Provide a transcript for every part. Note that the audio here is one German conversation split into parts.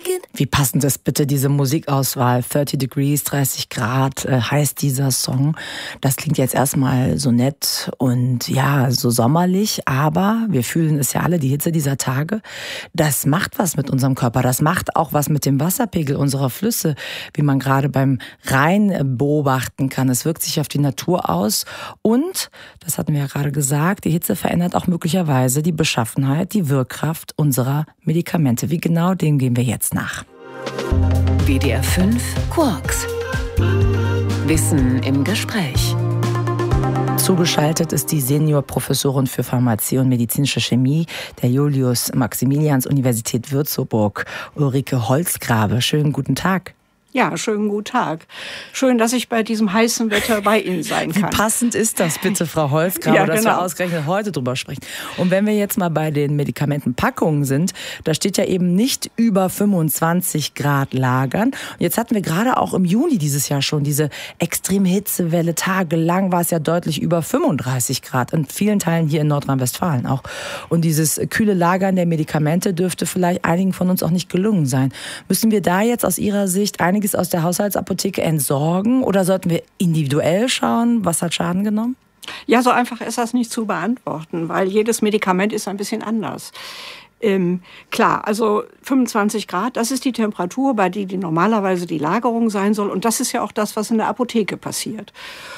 Wie passend ist bitte diese Musikauswahl? 30 Degrees, 30 Grad heißt dieser Song. Das klingt jetzt erstmal so nett und ja, so sommerlich, aber wir fühlen es ja alle, die Hitze dieser Tage. Das macht was mit unserem Körper. Das macht auch was mit dem Wasserpegel unserer Flüsse, wie man gerade beim Rhein beobachten kann. Es wirkt sich auf die Natur aus und, das hatten wir ja gerade gesagt, die Hitze verändert auch möglicherweise die Beschaffenheit, die Wirkkraft unserer Medikamente. Wie genau, dem gehen wir jetzt nach. WDR 5 Quarks. Wissen im Gespräch. Zugeschaltet ist die Seniorprofessorin für Pharmazie und medizinische Chemie der Julius-Maximilians-Universität Würzburg, Ulrike Holzgrabe. Schönen guten Tag. Ja, schönen guten Tag. Schön, dass ich bei diesem heißen Wetter bei Ihnen sein kann. Wie passend ist das bitte, Frau Holzgrabe, ja, dass wir ausgerechnet heute drüber sprechen. Und wenn wir jetzt mal bei den Medikamentenpackungen sind, da steht ja eben nicht über 25 Grad lagern. Und jetzt hatten wir gerade auch im Juni dieses Jahr schon diese extreme Hitzewelle. Tagelang war es ja deutlich über 35 Grad. In vielen Teilen hier in Nordrhein-Westfalen auch. Und dieses kühle Lagern der Medikamente dürfte vielleicht einigen von uns auch nicht gelungen sein. Müssen wir da jetzt aus Ihrer Sicht einiges aus der Haushaltsapotheke entsorgen oder sollten wir individuell schauen, was hat Schaden genommen? Ja, so einfach ist das nicht zu beantworten, weil jedes Medikament ist ein bisschen anders. Klar, also 25 Grad, das ist die Temperatur, bei der die normalerweise die Lagerung sein soll. Und das ist ja auch das, was in der Apotheke passiert.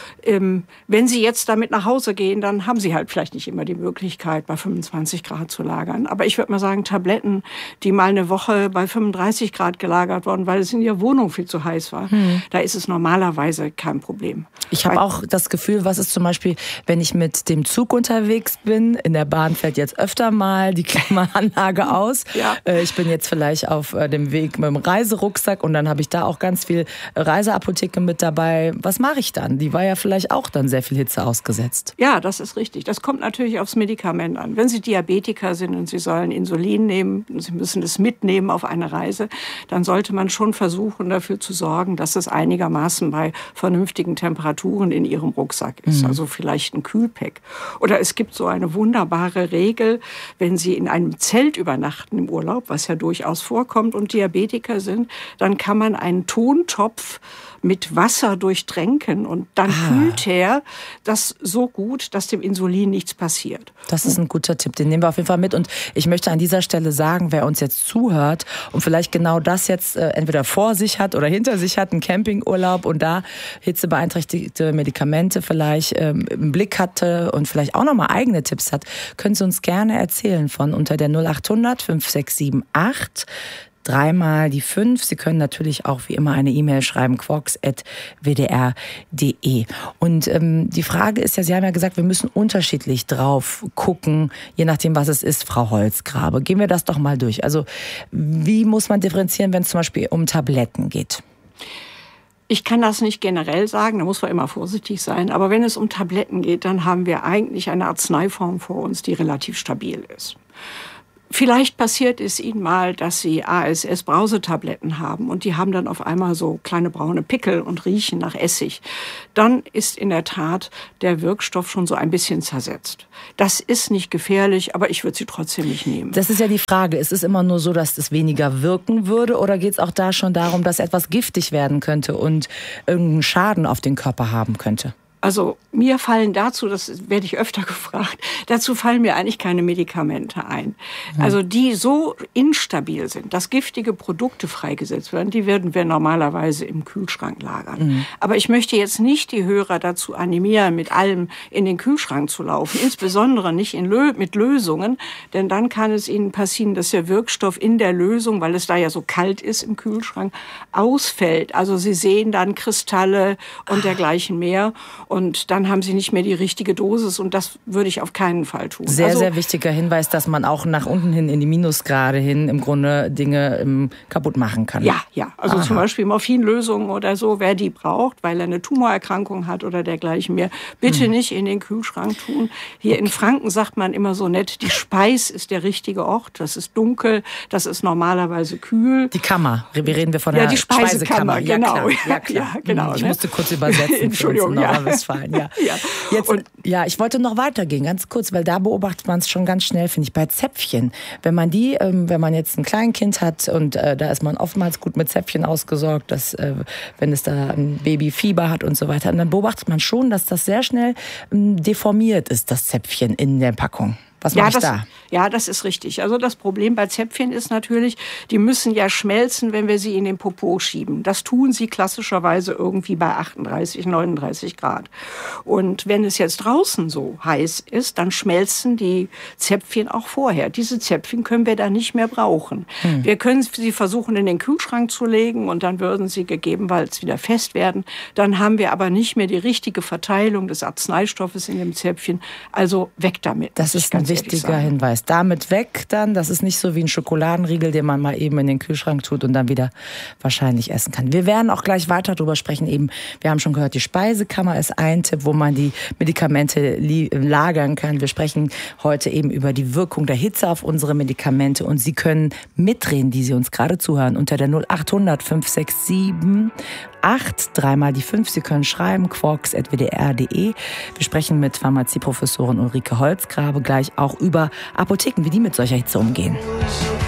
Wenn Sie jetzt damit nach Hause gehen, dann haben Sie halt vielleicht nicht immer die Möglichkeit, bei 25 Grad zu lagern. Aber ich würde mal sagen, Tabletten, die mal eine Woche bei 35 Grad gelagert wurden, weil es in Ihrer Wohnung viel zu heiß war, da ist es normalerweise kein Problem. Ich habe auch das Gefühl, was ist zum Beispiel, wenn ich mit dem Zug unterwegs bin, in der Bahn fällt jetzt öfter mal die Klimaanlage aus. Ja. Ich bin jetzt vielleicht auf dem Weg mit dem Reiserucksack und dann habe ich da auch ganz viel Reiseapotheke mit dabei. Was mache ich dann? Die war ja vielleicht auch dann sehr viel Hitze ausgesetzt. Ja, das ist richtig. Das kommt natürlich aufs Medikament an. Wenn Sie Diabetiker sind und Sie sollen Insulin nehmen, und Sie müssen es mitnehmen auf eine Reise, dann sollte man schon versuchen, dafür zu sorgen, dass es einigermaßen bei vernünftigen Temperaturen in Ihrem Rucksack ist. Also vielleicht ein Kühlpack. Oder es gibt so eine wunderbare Regel, wenn Sie in einem Zelt übernachten im Urlaub, was ja durchaus vorkommt und Diabetiker sind, dann kann man einen Tontopf mit Wasser durchtränken und dann kühlt er das so gut, dass dem Insulin nichts passiert. Das ist ein guter Tipp, den nehmen wir auf jeden Fall mit. Und ich möchte an dieser Stelle sagen, wer uns jetzt zuhört und vielleicht genau das jetzt entweder vor sich hat oder hinter sich hat, einen Campingurlaub und da hitzebeeinträchtigte Medikamente vielleicht im Blick hatte und vielleicht auch nochmal eigene Tipps hat, können Sie uns gerne erzählen von unter der 0800 5678 dreimal die 5. Sie können natürlich auch wie immer eine E-Mail schreiben, quarks@wdr.de. Und die Frage ist ja, Sie haben ja gesagt, wir müssen unterschiedlich drauf gucken, je nachdem, was es ist, Frau Holzgrabe. Gehen wir das doch mal durch. Also wie muss man differenzieren, wenn es zum Beispiel um Tabletten geht? Ich kann das nicht generell sagen, da muss man immer vorsichtig sein. Aber wenn es um Tabletten geht, dann haben wir eigentlich eine Arzneiform vor uns, die relativ stabil ist. Vielleicht passiert es Ihnen mal, dass Sie ASS-Brausetabletten haben und die haben dann auf einmal so kleine braune Pickel und riechen nach Essig. Dann ist in der Tat der Wirkstoff schon so ein bisschen zersetzt. Das ist nicht gefährlich, aber ich würde sie trotzdem nicht nehmen. Das ist ja die Frage. Ist es immer nur so, dass es weniger wirken würde oder geht es auch da schon darum, dass etwas giftig werden könnte und irgendeinen Schaden auf den Körper haben könnte? Also mir fallen dazu, das werde ich öfter gefragt, dazu fallen mir eigentlich keine Medikamente ein. Also die so instabil sind, dass giftige Produkte freigesetzt werden, die werden wir normalerweise im Kühlschrank lagern. Aber ich möchte jetzt nicht die Hörer dazu animieren, mit allem in den Kühlschrank zu laufen, insbesondere nicht mit Lösungen, denn dann kann es Ihnen passieren, dass der Wirkstoff in der Lösung, weil es da ja so kalt ist im Kühlschrank, ausfällt. Also Sie sehen dann Kristalle und dergleichen mehr. Und dann haben Sie nicht mehr die richtige Dosis und das würde ich auf keinen Fall tun. Sehr, sehr wichtiger Hinweis, dass man auch nach unten hin, in die Minusgrade hin, im Grunde Dinge kaputt machen kann. Ja. Also zum Beispiel Morphinlösungen oder so, wer die braucht, weil er eine Tumorerkrankung hat oder dergleichen mehr, bitte nicht in den Kühlschrank tun. Hier in Franken sagt man immer so nett, die Speis ist der richtige Ort. Das ist dunkel, das ist normalerweise kühl. Die Kammer, reden wir von der die Speisekammer, Ja, genau. Ja, klar. Ja, genau. Ich musste kurz übersetzen. Entschuldigung, ja. Nordrhein-Westfalen, ja. Ich wollte noch weitergehen, ganz kurz, weil da beobachtet man es schon ganz schnell, finde ich, bei Zäpfchen. Wenn man jetzt ein Kleinkind hat und da ist man oftmals gut mit Zäpfchen ausgesorgt, dass wenn es da ein Baby Fieber hat und so weiter, und dann beobachtet man schon, dass das sehr schnell deformiert ist, das Zäpfchen in der Packung. Was mache ich da? Ja, das ist richtig. Also das Problem bei Zäpfchen ist natürlich, die müssen ja schmelzen, wenn wir sie in den Popo schieben. Das tun sie klassischerweise irgendwie bei 38, 39 Grad. Und wenn es jetzt draußen so heiß ist, dann schmelzen die Zäpfchen auch vorher. Diese Zäpfchen können wir dann nicht mehr brauchen. Wir können sie versuchen, in den Kühlschrank zu legen und dann würden sie gegebenenfalls wieder fest werden. Dann haben wir aber nicht mehr die richtige Verteilung des Arzneistoffes in dem Zäpfchen. Also weg damit. Das ist ein wichtiger Hinweis. Damit weg dann, das ist nicht so wie ein Schokoladenriegel, den man mal eben in den Kühlschrank tut und dann wieder wahrscheinlich essen kann. Wir werden auch gleich weiter drüber sprechen. Wir haben schon gehört, die Speisekammer ist ein Tipp, wo man die Medikamente lagern kann. Wir sprechen heute eben über die Wirkung der Hitze auf unsere Medikamente und Sie können mitreden, die Sie uns gerade zuhören, unter der 0800 567 3 die 5. Sie können schreiben, quarks@wdr.de. Wir sprechen mit Pharmazieprofessorin Ulrike Holzgrabe gleich auch über Apotheken, wie die mit solcher Hitze umgehen.